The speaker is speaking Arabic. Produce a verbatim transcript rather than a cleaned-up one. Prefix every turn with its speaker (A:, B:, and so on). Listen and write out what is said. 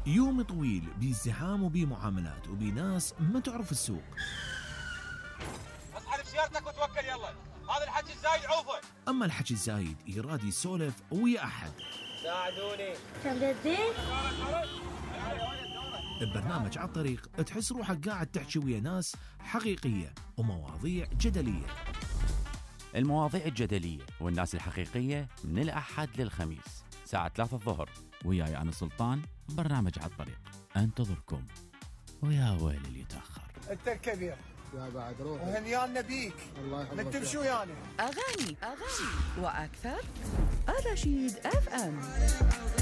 A: يوم طويل بازدحام وبمعاملات وبناس ما تعرف السوق.
B: اسحب سيارتك وتوكل يلا، هذا الحكي الزايد عوفه.
A: أما الحكي الزايد يراد يسولف ويا أحد.
B: ساعدوني.
C: تمدين؟
A: ببرنامج على الطريق تحس روحك قاعد تحكي ويا ناس حقيقية ومواضيع جدلية.
D: المواضيع الجدلية والناس الحقيقية من الأحد للخميس ساعة ثلاثة الظهر، وياي أنا سلطان. برنامج على الطريق انتظركم، ويا ويل اللي يتأخر.
E: انت الكبير
F: يا بعد روح
E: وهنيانا بيك.
F: الله يحفظك.
E: من تمشوا يعني
G: أغاني أغاني وأكثر. الرشيد اف ام.